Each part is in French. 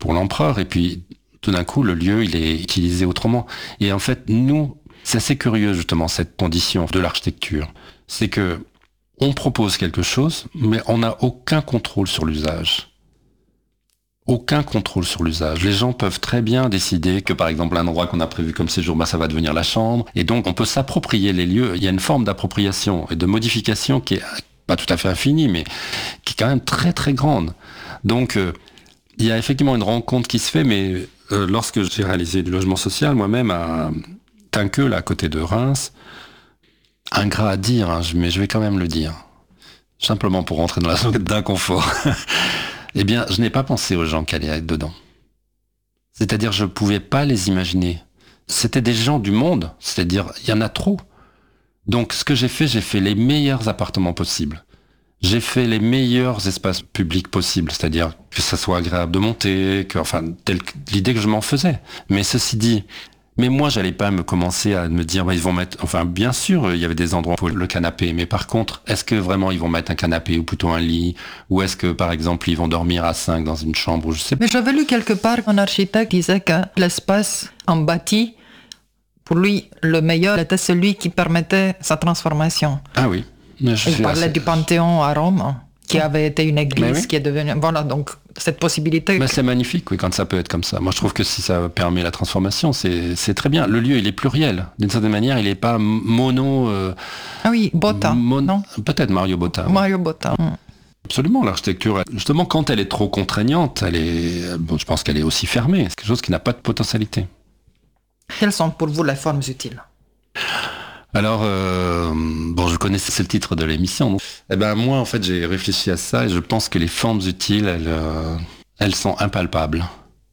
pour l'empereur, et puis tout d'un coup, le lieu, il est utilisé autrement. Et en fait, nous, c'est assez curieux justement cette condition de l'architecture. C'est que on propose quelque chose, mais on n'a aucun contrôle sur l'usage. Aucun contrôle sur l'usage. Les gens peuvent très bien décider que, par exemple, un endroit qu'on a prévu comme séjour, ça va devenir la chambre. Et donc, on peut s'approprier les lieux. Il y a une forme d'appropriation et de modification qui est pas tout à fait infinie, mais qui est quand même très, très grande. Donc, il y a effectivement une rencontre qui se fait, mais lorsque j'ai réalisé du logement social, moi-même, à Tinqueux, là, à côté de Reims, ingrat à dire, hein, mais je vais quand même le dire. Simplement pour rentrer dans la zone d'inconfort. Eh bien, je n'ai pas pensé aux gens qui allaient être dedans. C'est-à-dire, je ne pouvais pas les imaginer. C'était des gens du monde, c'est-à-dire, il y en a trop. Donc, ce que j'ai fait les meilleurs appartements possibles. J'ai fait les meilleurs espaces publics possibles, c'est-à-dire que ça soit agréable de monter, l'idée que je m'en faisais. Mais ceci dit, mais moi, j'allais pas commencer à me dire, ils vont mettre, bien sûr, il y avait des endroits pour le canapé, mais par contre, est-ce que vraiment ils vont mettre un canapé ou plutôt un lit, ou est-ce que, par exemple, ils vont dormir à 5 dans une chambre, ou je sais pas. Mais j'avais lu quelque part qu'un architecte disait que l'espace en bâti, pour lui, le meilleur était celui qui permettait sa transformation. Ah oui. Il parlait du Panthéon à Rome, qui avait été une église, qui est devenue... Voilà, donc cette possibilité... Mais c'est magnifique, oui, quand ça peut être comme ça. Moi, je trouve que si ça permet la transformation, c'est très bien. Le lieu, il est pluriel. D'une certaine manière, il n'est pas mono... Ah oui, Botta, non? Peut-être Mario Botta. Mario Botta. Absolument, l'architecture, justement, quand elle est trop contraignante, je pense qu'elle est aussi fermée. C'est quelque chose qui n'a pas de potentialité. Quelles sont pour vous les formes utiles ? Alors, je connaissais le titre de l'émission. Donc. Moi, en fait, j'ai réfléchi à ça et je pense que les formes utiles, elles sont impalpables.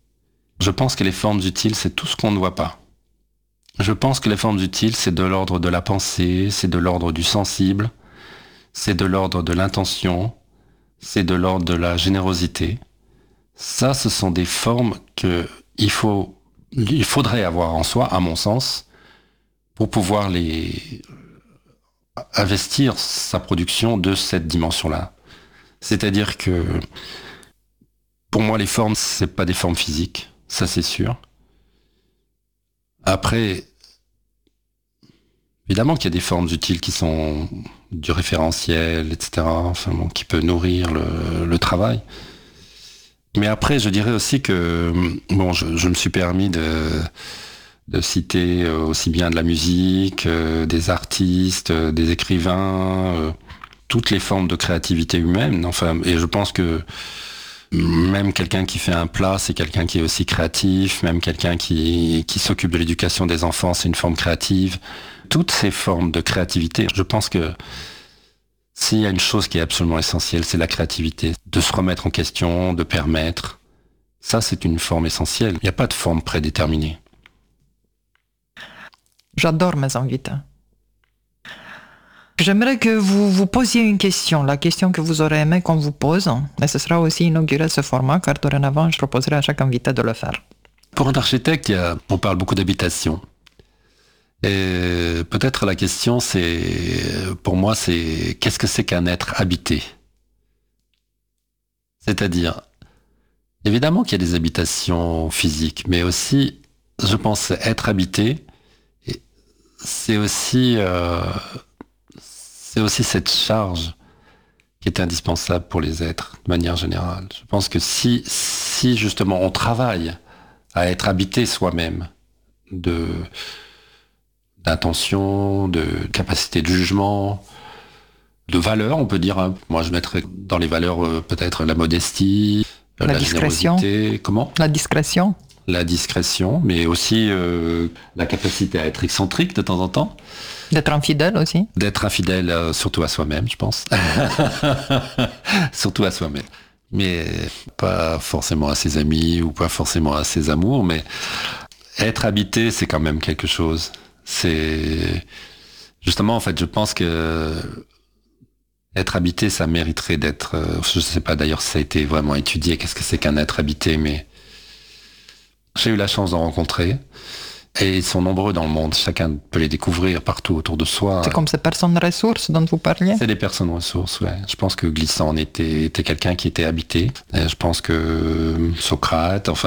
Je pense que les formes utiles, c'est tout ce qu'on ne voit pas. Je pense que les formes utiles, c'est de l'ordre de la pensée, c'est de l'ordre du sensible, c'est de l'ordre de l'intention, c'est de l'ordre de la générosité. Ça, ce sont des formes il faudrait avoir en soi, à mon sens, pour pouvoir investir sa production de cette dimension-là. C'est-à-dire que, pour moi, les formes, c'est pas des formes physiques, ça c'est sûr. Après, évidemment qu'il y a des formes utiles qui sont du référentiel, etc., qui peut nourrir le travail. Mais après, je dirais aussi que, je me suis permis de citer aussi bien de la musique, des artistes, des écrivains, toutes les formes de créativité humaine. Et je pense que même quelqu'un qui fait un plat, c'est quelqu'un qui est aussi créatif, même quelqu'un qui s'occupe de l'éducation des enfants, c'est une forme créative. Toutes ces formes de créativité, je pense que s'il y a une chose qui est absolument essentielle, c'est la créativité. De se remettre en question, de permettre. Ça, c'est une forme essentielle. Il n'y a pas de forme prédéterminée. J'adore mes invités. J'aimerais que vous vous posiez une question, la question que vous aurez aimé qu'on vous pose. Et ce sera aussi inauguré ce format, car dorénavant, je proposerai à chaque invité de le faire. Pour un architecte, on parle beaucoup d'habitation. Et peut-être la question, pour moi, c'est qu'est-ce que c'est qu'un être habité ? C'est-à-dire, évidemment qu'il y a des habitations physiques, mais aussi, je pense, être habité, c'est aussi cette charge qui est indispensable pour les êtres, de manière générale. Je pense que si justement on travaille à être habité soi-même, d'intention, de capacité de jugement, de valeur, on peut dire. Hein. Moi, je mettrais dans les valeurs peut-être la modestie, la discrétion. Générosité. Comment ? La discrétion. La discrétion, mais aussi la capacité à être excentrique de temps en temps. D'être infidèle aussi. D'être infidèle surtout à soi-même, je pense. Surtout à soi-même. Mais pas forcément à ses amis ou pas forcément à ses amours, mais être habité, c'est quand même quelque chose. C'est justement, en fait, je pense que être habité, ça mériterait d'être. Je sais pas d'ailleurs si ça a été vraiment étudié. Qu'est-ce que c'est qu'un être habité, mais j'ai eu la chance d'en rencontrer. Et ils sont nombreux dans le monde. Chacun peut les découvrir partout autour de soi. C'est comme ces personnes ressources dont vous parliez ? C'est des personnes ressources, ouais. Je pense que Glissant était quelqu'un qui était habité. Et je pense que Socrate,